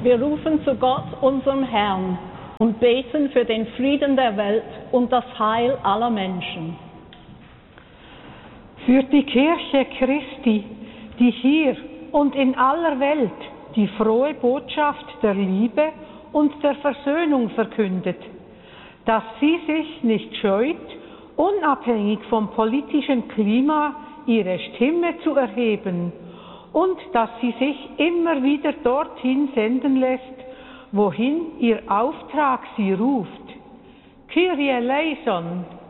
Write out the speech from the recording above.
Wir rufen zu Gott, unserem Herrn, und beten für den Frieden der Welt und das Heil aller Menschen. Für die Kirche Christi, die hier und in aller Welt die frohe Botschaft der Liebe und der Versöhnung verkündet, dass sie sich nicht scheut, unabhängig vom politischen Klima ihre Stimme zu erheben und dass sie sich immer wieder dorthin senden lässt, wohin ihr Auftrag sie ruft. Kyrie eleison!